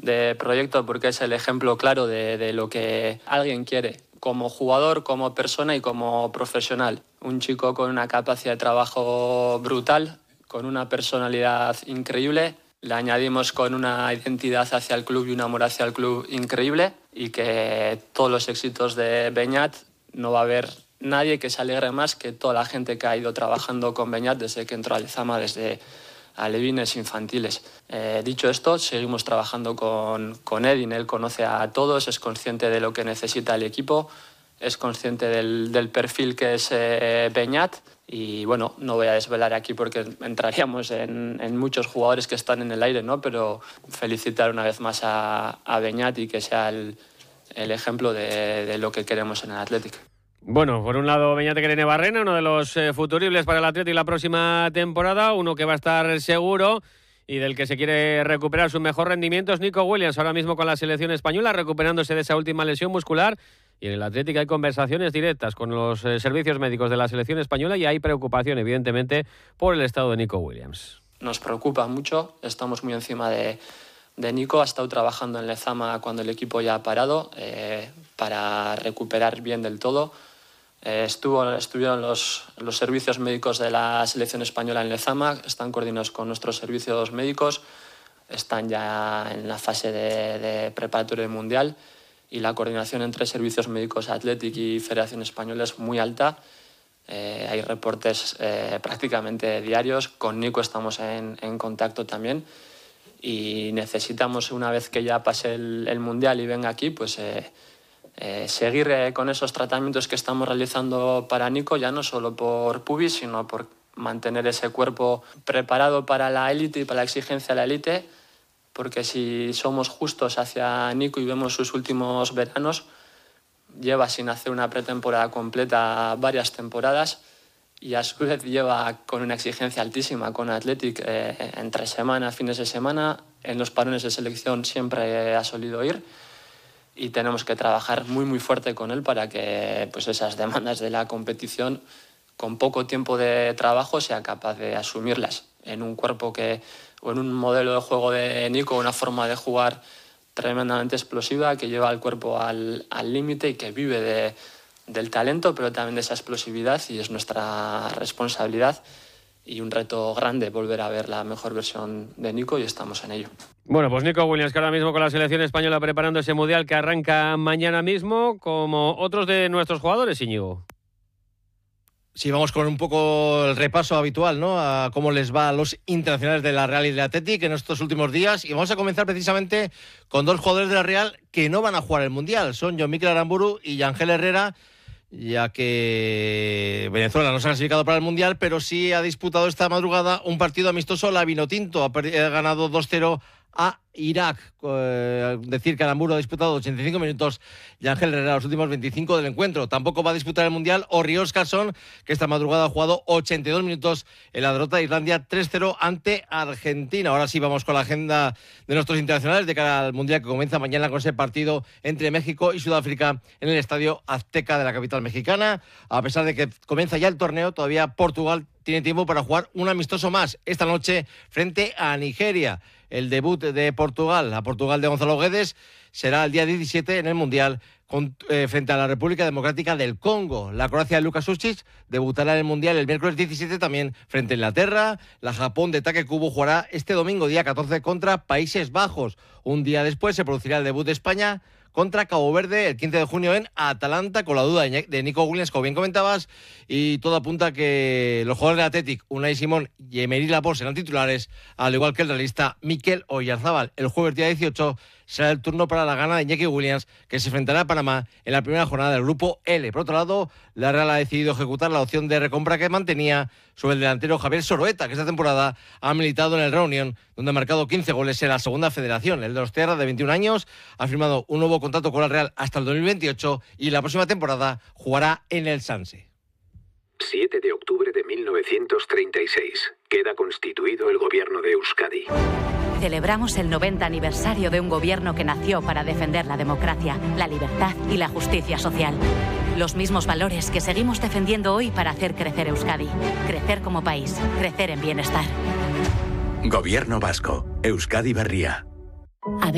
de proyecto porque es el ejemplo claro de lo que alguien quiere, como jugador, como persona y como profesional. Un chico con una capacidad de trabajo brutal, con una personalidad increíble. Le añadimos con una identidad hacia el club y un amor hacia el club increíble, y que todos los éxitos de Beñat no va a haber nadie que se alegre más que toda la gente que ha ido trabajando con Beñat desde que entró a Lezama, desde alevines infantiles. Dicho esto, seguimos trabajando con Edin. Él conoce a todos, es consciente de lo que necesita el equipo, es consciente del perfil que es Beñat. Y bueno, no voy a desvelar aquí porque entraríamos en muchos jugadores que están en el aire, ¿no? Pero felicitar una vez más a Beñat y que sea el ejemplo de lo que queremos en el Athletic. Bueno, por un lado Beñat Barrena, uno de los futuribles para el Athletic la próxima temporada, uno que va a estar seguro y del que se quiere recuperar sus mejores rendimientos. Nico Williams, ahora mismo con la selección española, recuperándose de esa última lesión muscular. Y en el Athletic hay conversaciones directas con los servicios médicos de la selección española y hay preocupación, evidentemente, por el estado de Nico Williams. Nos preocupa mucho, estamos muy encima de Nico. Ha estado trabajando en Lezama cuando el equipo ya ha parado para recuperar bien del todo. Estuvieron los servicios médicos de la selección española en Lezama, están coordinados con nuestros servicios médicos, están ya en la fase de preparatoria del Mundial. Y la coordinación entre servicios médicos Athletic y Federación Española es muy alta. Hay reportes prácticamente diarios. Con Nico estamos en contacto también. Y necesitamos, una vez que ya pase el Mundial y venga aquí, pues seguir con esos tratamientos que estamos realizando para Nico, ya no solo por pubis, sino por mantener ese cuerpo preparado para la élite y para la exigencia de la élite. Porque si somos justos hacia Nico y vemos sus últimos veranos, lleva sin hacer una pretemporada completa varias temporadas y a su vez lleva con una exigencia altísima con Athletic entre semana, fines de semana. En los parones de selección siempre ha solido ir y tenemos que trabajar muy muy fuerte con él para que pues, esas demandas de la competición, con poco tiempo de trabajo, sea capaz de asumirlas en un cuerpo o en un modelo de juego de Nico, una forma de jugar tremendamente explosiva, que lleva el cuerpo al límite y que vive del talento, pero también de esa explosividad, y es nuestra responsabilidad y un reto grande volver a ver la mejor versión de Nico, y estamos en ello. Bueno, pues Nico Williams, que ahora mismo con la selección española preparando ese Mundial que arranca mañana mismo, como otros de nuestros jugadores, Íñigo. Sí, vamos con un poco el repaso habitual, ¿no? A cómo les va a los internacionales de la Real y del Athletic en estos últimos días. Y vamos a comenzar precisamente con dos jugadores de la Real que no van a jugar el Mundial. Son Jon Mikel Aramburu y Ángel Herrera, ya que Venezuela no se ha clasificado para el Mundial, pero sí ha disputado esta madrugada un partido amistoso. La Vinotinto ha ganado 2-0 a Irak. Decir que Aramburu ha disputado 85 minutos y Ángel Herrera los últimos 25 del encuentro. Tampoco va a disputar el Mundial Orri Óskarsson, que esta madrugada ha jugado 82 minutos en la derrota de Islandia 3-0 ante Argentina. Ahora sí vamos con la agenda de nuestros internacionales de cara al Mundial que comienza mañana con ese partido entre México y Sudáfrica en el Estadio Azteca de la capital mexicana. A pesar de que comienza ya el torneo, todavía Portugal tiene tiempo para jugar un amistoso más esta noche frente a Nigeria. El debut de Portugal, a Portugal de Gonzalo Guedes, será el día 17 en el Mundial frente a la República Democrática del Congo. La Croacia de Luka Šušić debutará en el Mundial el miércoles 17 también frente a Inglaterra. La Japón de Take Kubo jugará este domingo, día 14, contra Países Bajos. Un día después se producirá el debut de España contra Cabo Verde el 15 de junio en Atalanta, con la duda de Nico Williams, como bien comentabas, y todo apunta a que los jugadores del Athletic, Unai Simón y Emery Laporte, serán titulares, al igual que el realista Mikel Oyarzabal. El jueves día 18 será el turno para la gana de Iñaki Williams, que se enfrentará a Panamá en la primera jornada del Grupo L. Por otro lado, la Real ha decidido ejecutar la opción de recompra que mantenía sobre el delantero Javier Soroeta, que esta temporada ha militado en el Reunión, donde ha marcado 15 goles en la segunda federación. El de los Tierra, de 21 años, ha firmado un nuevo contrato con la Real hasta el 2028 y la próxima temporada jugará en el Sanse. 7 de octubre de 1936. Queda constituido el gobierno de Euskadi. Celebramos el 90 aniversario de un gobierno que nació para defender la democracia, la libertad y la justicia social. Los mismos valores que seguimos defendiendo hoy para hacer crecer Euskadi. Crecer como país, crecer en bienestar. Gobierno vasco. Euskadi Berria.